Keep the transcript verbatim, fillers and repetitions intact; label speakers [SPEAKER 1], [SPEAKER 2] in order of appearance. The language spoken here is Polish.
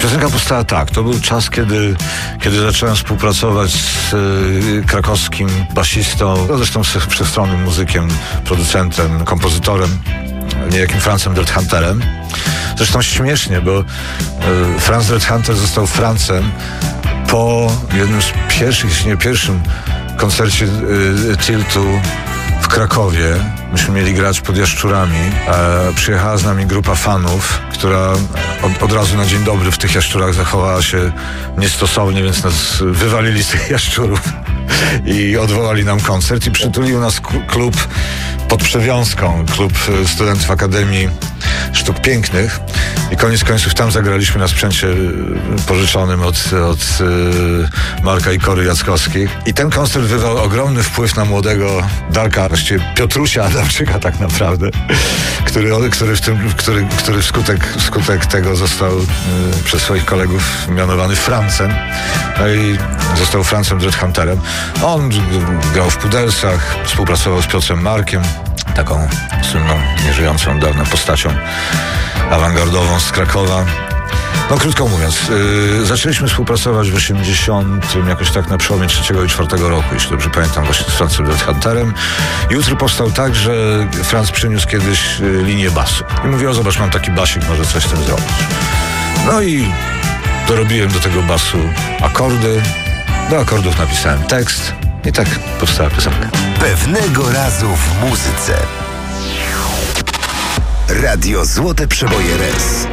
[SPEAKER 1] Piosenka powstała tak. To był czas, kiedy, kiedy zacząłem współpracować z y, krakowskim basistą, zresztą wszechstronnym muzykiem, producentem, kompozytorem, niejakim Francem Dreadhunterem. Zresztą śmiesznie, bo y, Franz Dreadhunter został Francem po jednym z pierwszych, jeśli nie pierwszym koncercie y, Tiltu w Krakowie. Myśmy mieli grać pod Jaszczurami. E, przyjechała z nami grupa fanów, która od, od razu na dzień dobry w tych Jaszczurach zachowała się niestosownie, więc nas wywalili z tych Jaszczurów i odwołali nam koncert i przytulił nas klub pod Przewiązką, klub studentów Akademii Sztuk Pięknych i koniec końców tam zagraliśmy na sprzęcie pożyczonym od, od y, Marka i Kory Jackowskich i ten koncert wywarł ogromny wpływ na młodego Darka, właściwie Piotrusia Adamczyka tak naprawdę, który, który, w tym, który, który wskutek, wskutek tego został y, przez swoich kolegów mianowany Francem, no i został Francem Dreadhunterem. On grał w Pudelsach, współpracował z Piotrem Markiem, taką słynną, nieżyjącą dawno postacią awangardową z Krakowa. No krótko mówiąc, yy, zaczęliśmy współpracować w osiemdziesiątym, jakoś tak na przełomie trzeciego i czwartego roku, jeśli dobrze pamiętam, właśnie z Francem Dreadhunterem. I utwór powstał tak, że Franz przyniósł kiedyś yy, linię basu. I mówi, o zobacz, mam taki basik, może coś z tym zrobić. No i dorobiłem do tego basu akordy, do akordów napisałem tekst i tak powstała piosenka.
[SPEAKER 2] Pewnego razu w muzyce. Radio Złote Przeboje R E S.